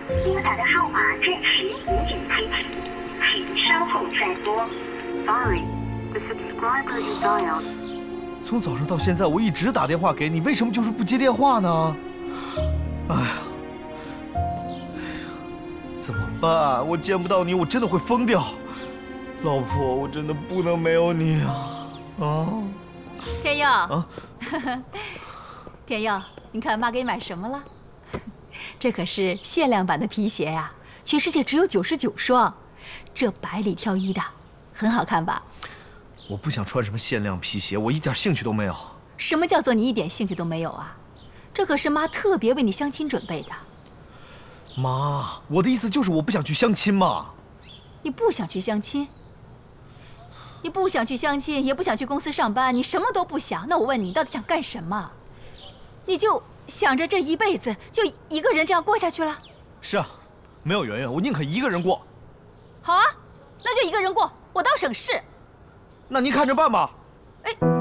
拨打的号码暂时无法接听，请稍后再拨。Sorry, the subscriber you dialed. 从早上到现在，我一直打电话给你，为什么就是不接电话呢？哎呀，怎么办？我见不到你，我真的会疯掉。老婆，我真的不能没有你啊！啊！ 天佑啊！ 天佑，你看妈给你买什么了？这可是限量版的皮鞋呀，全世界只有99双，这百里挑一的，很好看吧？ 我不想穿什么限量皮鞋，我一点兴趣都没有。 什么叫做你一点兴趣都没有啊？这可是妈特别为你相亲准备的。 妈，我的意思就是我不想去相亲嘛。 你不想去相亲？你不想去相亲，也不想去公司上班，你什么都不想。那我问你，你到底想干什么？你就想着这一辈子就一个人这样过下去了？ 是啊，没有圆圆，我宁可一个人过。 好啊，那就一个人过，我倒省事。 那您看着办吧。 哎。